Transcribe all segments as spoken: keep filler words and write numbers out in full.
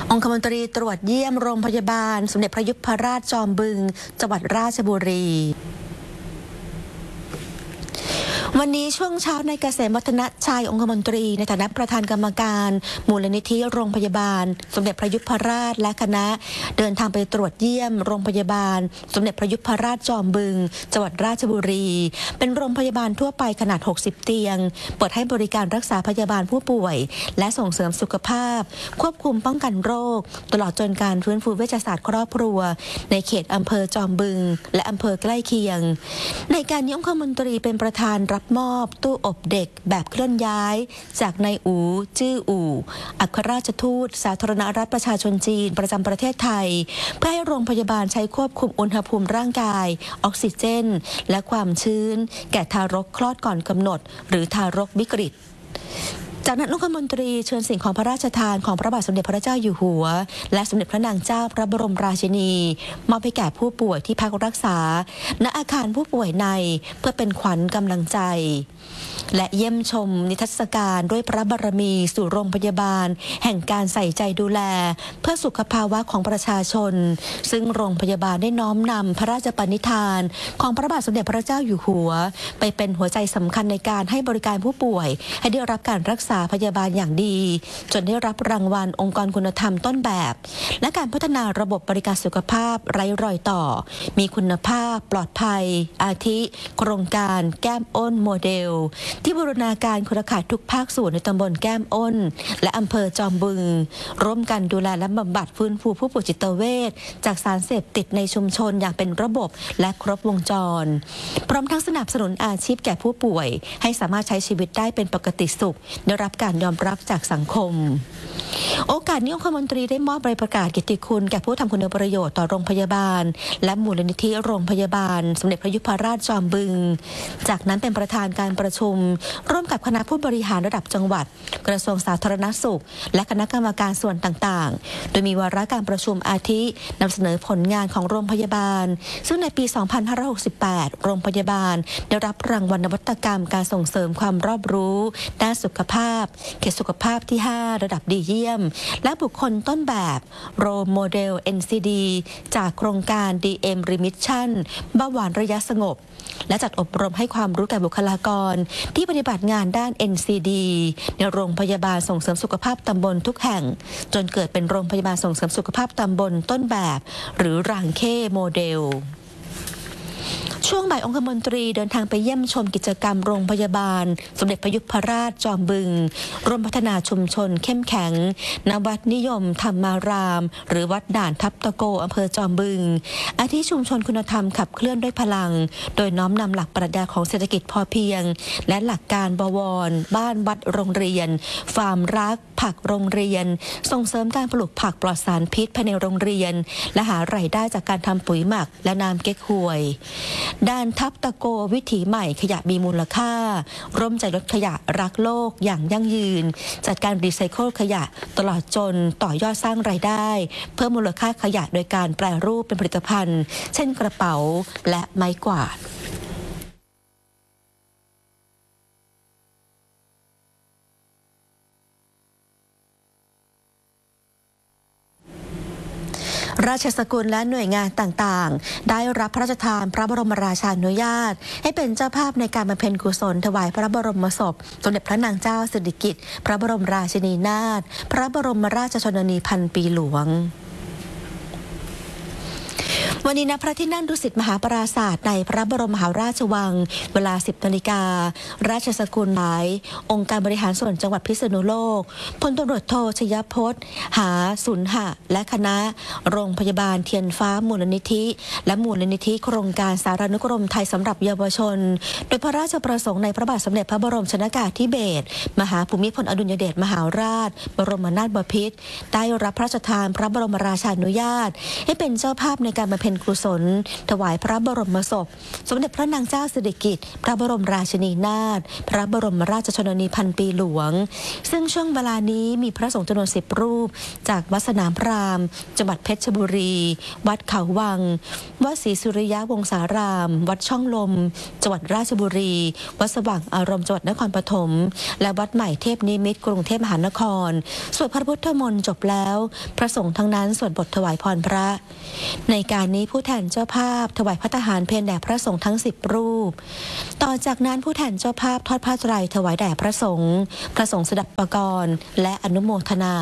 องคมนตรีตรวจเยี่ยมโรงพยาบาลสมเด็จพระยุพราชจอมบึงจังหวัดราชบุรีวันนี้ช่วงเช้าในเกษมวัฒนชัยองคมนตรีในฐานะประธานกรรมการมูลนิธิโรงพยาบาลสมเด็จพระยุพราชและคณะเดินทางไปตรวจเยี่ยมโรงพยาบาลสมเด็จพระยุพราชจอมบึงจังหวัดราชบุรีเป็นโรงพยาบาลทั่วไปขนาดหกสิบเตียงเปิดให้บริการรักษาพยาบาลผู้ป่วยและส่งเสริมสุขภาพควบคุมป้องกันโรคตลอดจนการฟื้นฟูเวชศาสตร์ครอบครัวในเขตอำเภอจอมบึงและอำเภอใกล้เคียงในการนี้องคมนตรีเป็นประธานรับมอบตู้อบเด็กแบบเคลื่อนย้ายจากนายอู๋จื้ออู่อัครราชทูตสาธารณรัฐประชาชนจีนประจำประเทศไทยเพื่อให้โรงพยาบาลใช้ควบคุมอุณหภูมิร่างกายออกซิเจนและความชื้นแก่ทารกคลอดก่อนกำหนดหรือทารกวิกฤตจากนั้นองคมนตรีเชิญสิ่งของพระราชทานของพระบาทสมเด็จพระเจ้าอยู่หัวและสมเด็จพระนางเจ้าพระบรมราชินีมอบให้แก่ผู้ป่วยที่พักรักษาณอาคารผู้ป่วยในเพื่อเป็นขวัญกำลังใจและเยี่ยมชมนิทรรศการด้วยพระบารมีสู่โรงพยาบาลแห่งการใส่ใจดูแลเพื่อสุขภาวะของประชาชนซึ่งโรงพยาบาลได้น้อมนำพระราชปณิธานของพระบาทสมเด็จพระเจ้าอยู่หัวไปเป็นหัวใจสำคัญในการให้บริการผู้ป่วยให้ได้รับการรักษาพยาบาลอย่างดีจนได้รับรางวัลองค์กรคุณธรรมต้นแบบและการพัฒนาระบบบริการสุขภาพไร้รอยต่อมีคุณภาพปลอดภัยอาทิโครงการแก้มอ้นโมเดลที่บูรณาการเครือข่ายทุกภาคส่วนในตำบลแก้มอ้นและอำเภอจอมบึงร่วมกันดูแลและบำบัดฟื้นฟูผู้ป่วยจิตเวชจากสารเสพติดในชุมชนอย่างเป็นระบบและครบวงจรพร้อมทั้งสนับสนุนอาชีพแก่ผู้ป่วยให้สามารถใช้ชีวิตได้เป็นปกติสุขได้รับการยอมรับจากสังคมโอกาสนี้องคมนตรีได้มอบใบประกาศเกียรติคุณแก่ผู้ทำคุณประโยชน์ต่อโรงพยาบาลและมูลนิธิโรงพยาบาลสมเด็จพระยุพราชจอมบึงจากนั้นเป็นประธานการประชุมร่วมกับคณะผู้บริหารระดับจังหวัดกระทรวงสาธารณสุขและคณะกรรมการส่วนต่างๆโดยมีวาระการประชุมอาทินำเสนอผลงานของโรงพยาบาลซึ่งในปี สองพันห้าร้อยหกสิบแปด โรงพยาบาลได้รับรางวัลนวัตกรรมการส่งเสริมความรอบรู้ด้านสุขภาพเขตสุขภาพที่ ห้า ระดับดีเยี่ยมและบุคคลต้นแบบโรโมเดล เอ็น ซี ดี จากโครงการ ดี เอ็ม Remission เบาหวานระยะสงบและจัดอบรมให้ความรู้แก่บุคลากรที่ปฏิบัติงานด้าน เอ็น ซี ดี ในโรงพยาบาลส่งเสริมสุขภาพตำบลทุกแห่งจนเกิดเป็นโรงพยาบาลส่งเสริมสุขภาพตำบลต้นแบบหรือรางเข้โมเดลช่วงบ่ายองคมนตรีเดินทางไปเยี่ยมชมกิจกรรมโรงพยาบาลสมเด็จพระยุพราชจอมบึงร่วมพัฒนาชุมชนเข้มแข็งณวัดนิยมธรรมารามหรือวัดด่านทับตะโกอำเภอจอมบึงอาทิชุมชนคุณธรรมขับเคลื่อนด้วยพลังโดยน้อมนำหลักปรัชญาของเศรษฐกิจพอเพียงและหลักการบวรบ้านวัดโรงเรียนฟาร์มรักผักโรงเรียนส่งเสริมการปลูกผักปลอดสารพิษภายในโรงเรียนและหารายได้จากการทำปุ๋ยหมักและน้ำเก๊กฮวยด้านทับตะโกวิถีใหม่ขยะมีมูลค่าร่วมใจลดขยะรักโลกอย่างยั่งยืนจัดการรีไซเคิลขยะตลอดจนต่อยอดสร้างรายได้เพิ่มมูลค่าขยะโดยการแปรรูปเป็นผลิตภัณฑ์เช่นกระเป๋าและไม้กวาดราชสกุลและหน่วยงานต่างๆได้รับพระราชทานพระบรมราชานุญาตให้เป็นเจ้าภาพในการบำเพ็ญกุศลถวายพระบรมศพสมเด็จพระนางเจ้าสิริกิติ์พระบรมราชินีนาถพระบรมราชชนนีพันปีหลวงวันนี้ณพระที่นั่งดุสิตมหาปราสาทในพระบรมมหาราชวังเวลา สิบนาฬิการาชสกุลหลายองค์การบริหารส่วนจังหวัดพิษณุโลกพลตำรวจโทชยพจน์หาสุนหะและคณะโรงพยาบาลเทียนฟ้ามูลนิธิและมูลนิธิโครงการสารานุกรมไทยสำหรับเยาวชนโดยพระราชประสงค์ในพระบาทสมเด็จพระบรมชนกาธิเบศรมหาภูมิพลอดุลยเดชมหาราชบรมนาถบพิตรได้รับพระราชทานพระบรมราชานุญาตให้เป็นเจ้าภาพในการบำเพ็ญญกุศลถวายพระบรมศพสมเด็จพระนางเจ้าสิริกิติ์พระบรมราชินีนาถพระบรมราชชนนีพันปีหลวงซึ่งช่วงเวลานี้มีพระสงฆ์จำนวนสิบรูปจากวัดสนามพรามจังหวัดเพชรบุรีวัดเขาวังวัดศรีสุริยะวงศารามวัดช่องลมจังหวัดราชบุรีวัดสว่างอารมณ์จังหวัดนครปฐมและวัดใหม่เทพนิมิตรกรุงเทพมหานครสวดพระพุทธมนต์จบแล้วพระสงฆ์ทั้งนั้นสวดบทถวายพรพระในการนี้ผู้แทนเจ้าภาพถวายพระทหารเพลแด่พระสงฆ์ทั้งสิบรูปต่อจากนั้นผู้แทนเจ้าภาพทอดผ้าไตรถวายแด่พระสงฆ์พระสงฆ์สดับปกรณ์และอนุโมทนา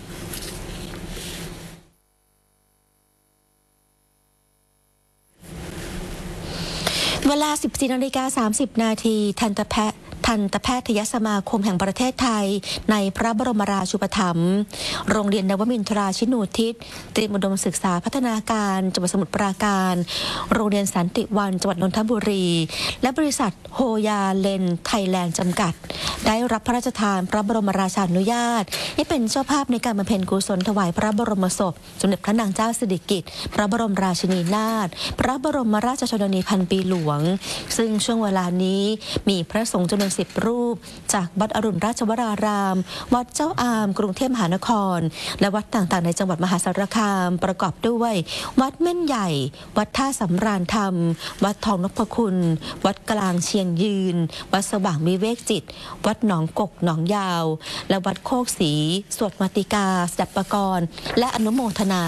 เวลา สิบสี่นาฬิกาสามสิบนาทีทันตแพทย์ทันตแพทยสมาคมแห่งประเทศไทยในพระบรมราชูปถัมภ์โรงเรียนนวมินทราชินูทิศเตรียมอุดมศึกษาพัฒนาการจังหวัดสมุทรปราการโรงเรียนสันติวันจังหวัดนนทบุรีและบริษัทโฮยาเลนไทยแลนด์จำกัดได้รับพระราชทานพระบรมราชานุญาตให้เป็นเจ้าภาพในการบำเพ็ญกุศลถวายพระบรมศพสมเด็จพระนางเจ้าสิริกิติ์พระบรมราชินีนาถพระบรมราชชนนีพันปีหลวงซึ่งช่วงเวลานี้มีพระสงฆ์จำนวนสิบรูปจากวัดอรุณราชวรารามวัดเจ้าอามกรุงเทพมหานครและวัดต่างๆในจังหวัดมหาสารคามประกอบด้วยวัดเม่นใหญ่วัดท่าสำราญธรรมวัดทองนพคุณวัดกลางเชียงยืนวัดสว่างวิเวกจิตวัดหนองกกหนองยาวและวัดโคกศรีสวดมาติกาสดับปกรณ์และอนุโมทนา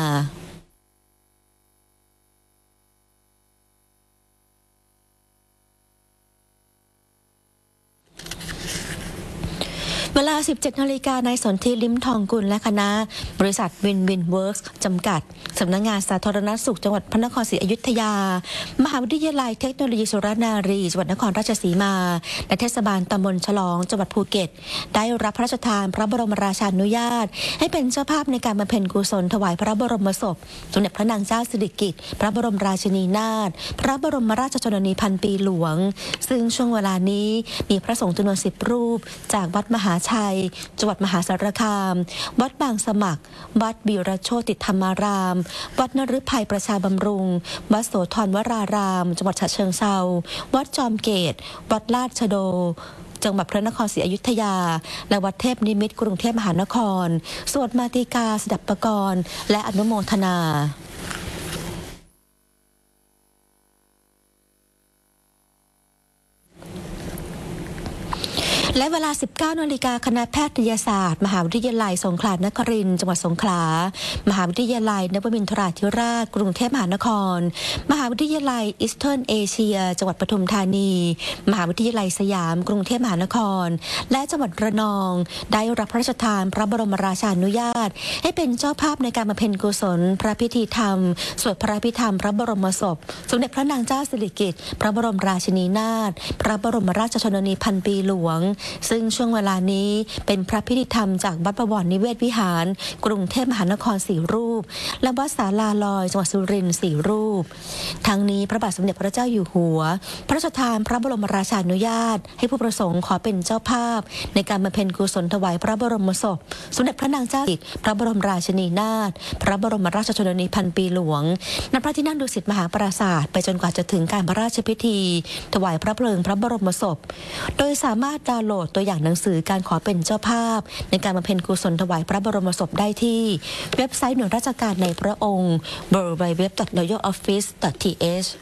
เวลา สิบเจ็ดนาฬิกานายสนธิลิ้มทองกุลและคณะบริษัทวินวินเวิร์กส์จำกัดสำนักงานสาธารณสุขจังหวัดพระนครศรีอยุธยามหาวิทยาลัยเทคโนโลยีสุรนารีจังหวัดนครราชสีมาและเทศบาลตำบลฉลองจังหวัดภูเก็ตได้รับพระราชทานพระบรมราชานุญาตให้เป็นเจ้าภาพในการบำเพ็ญกุศลถวายพระบรมศพสมเด็จพระนางเจ้าสิริกิติ์พระบรมราชินีนาถพระบรมราชชนนีพันปีหลวงซึ่งช่วงเวลานี้มีพระสงฆ์จำนวนสิบรูปจากวัดมหาชัยจังหวัดมหาสารคามวัดบางสมัครวัดบีรโชติธรรมารามวัดนฤทัยประชาบำรุงวัดโสธรวรารามจังหวัดฉะเชิงเทราวัดจอมเกตวัดลาดชโดจังหวัดพระนครศรีอยุธยาและวัดเทพนิมิตรกรุงเทพมหานครสวดมาติกาสดับปกรณ์และอนุโมทนาและเวลา สิบเก้านาฬิกาคณะแพทยศาสตร์มหาวิทยาลัยสงขลานครินทร์จังหวัดสงขลามหาวิทยาลัยนวมินทราธิราชกรุงเทพมหานครมหาวิทยาลัยอีสเทิร์นเอเชียจังหวัดปทุมธานีมหาวิทยาลัยสยามกรุงเทพมหานครและจังหวัดระนองได้รับพระราชทานพระบรมราชานุญาตให้เป็นเจ้าภาพในการบำเพ็ญกุศลพระพิธีธรรมสวดพระพิธรรมพระบรมศพสมเด็จพระนางเจ้าสิริกิติ์พระบรมราชินีนาถพระบรมราชชนนีพันปีหลวงซึ่งช่วงเวลานี้เป็นพระพิธีธรรมจากวัดบวรนิเวศวิหารกรุงเทพมหานครสี่รูปและวัดศาลาลอยจังหวัดสุรินทร์สี่รูปทั้งนี้พระบาทสมเด็จพระเจ้าอยู่หัวพระราชทานพระบรมราชานุญาตให้ผู้ประสงค์ขอเป็นเจ้าภาพในการบำเพ็ญกุศลถวายพระบรมศพสมเด็จพระนางเจ้าสิริกิติ์พระบรมราชินีนาถพระบรมราชชนนีพันปีหลวงณพระที่นั่งดุสิตมหาปราสาทไปจนกว่าจะถึงการพระราชพิธีถวายพระเพลิงพระบรมศพโดยสามารถดาวน์โหลดตัวอย่างหนังสือการขอเป็นเจ้าภาพในการบำเพ็ญกุศลถวายพระบรมศพได้ที่เว็บไซต์หน่วยราชการในพระองค์ ดับเบิลยู ดับเบิลยู ดับเบิลยู ดอท รอยัล ออฟฟิศ ดอท ที เอช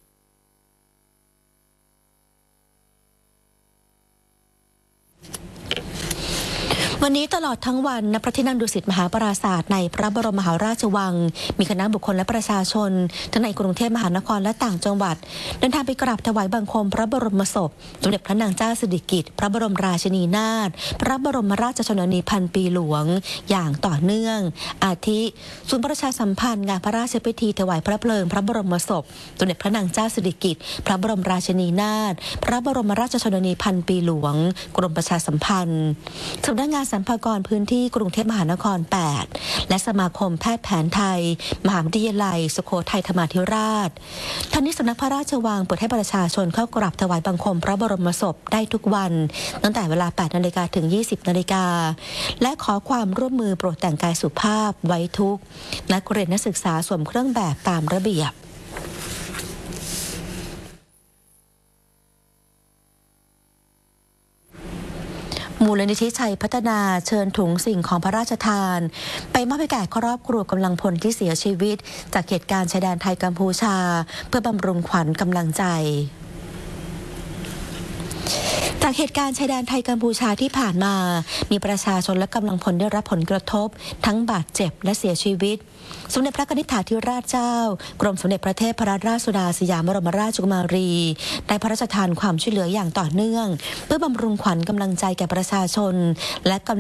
วันนี้ตลอดทั้งวันณพระที่นั่งดุสิตมหาปราสาทในพระบรมมหาราชวังมีคณะบุคคลและประชาชนทั้งในกรุงเทพมหานครและต่างจังหวัดเดินทางไปกราบถวายบังคมพระบรมศพสมเด็จพระนางเจ้าสิริกิติ์พระบรมราชินีนาถพระบรมราชชนนีพันปีหลวงอย่างต่อเนื่องอาทิศูนย์ประชาสัมพันธ์งานพระราชพิธีถวายพระเพลิงพระบรมศพสมเด็จพระนางเจ้าสิริกิติ์พระบรมราชินีนาถพระบรมราชชนนีพันปีหลวงกรมประชาสัมพันธ์สำนักงานสรรพากรพื้นที่กรุงเทพมหานครแปดและสมาคมแพทย์แผนไทยมหาวิทยาลัยสุโขทัยธรรมาธิราชทั้งนี้สำนักพระราชวังเปิดให้ประชาชนเข้ากราบถวายบังคมพระบรมศพได้ทุกวันตั้งแต่เวลา แปดนาฬิกา ถึง ยี่สิบนาฬิกาและขอความร่วมมือโปรดแต่งกายสุภาพไว้ทุกข์นักเรียนนักศึกษาสวมเครื่องแบบตามระเบียบลนิธิชัยพัฒนาเชิญถุงสิ่งของพระราชทานไปมอบให้แก่ครอบครัวกำลังพลที่เสียชีวิตจากเหตุการณ์ชายแดนไทยกัมพูชาเพื่อบำรุงขวัญกำลังใจจากเหตุการณ์ชายแดนไทยกัมพูชาที่ผ่านมามีประชาชนและกำลังพลได้รับผลกระทบทั้งบาดเจ็บและเสียชีวิตสมเด็จพระนิธิถาธิราชเจ้ากรมสมเด็จพระเทพรัตนราชสุดาสยามบรมราชกุมารีได้พระราชทานความช่วยเหลืออย่างต่อเนื่องเพื่อบำรุงขวัญกำลังใจแก่ประชาชนและ